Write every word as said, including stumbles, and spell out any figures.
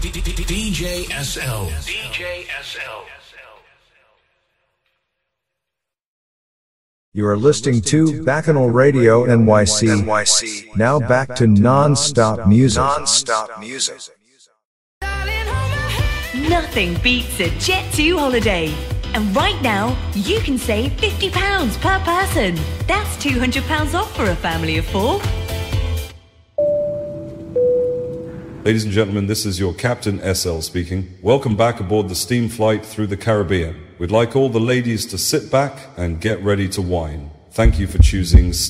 D J S L. D J S L. You are listening to Bacchanal Radio N Y C. N Y C. Now back to non-stop music. Non-stop music. Nothing beats a Jet two holiday. And right now, you can save fifty pounds per person. That's two hundred pounds off for a family of four. Ladies and gentlemen, this is your Captain S L speaking. Welcome back aboard the steam flight through the Caribbean. We'd like all the ladies to sit back and get ready to wine. Thank you for choosing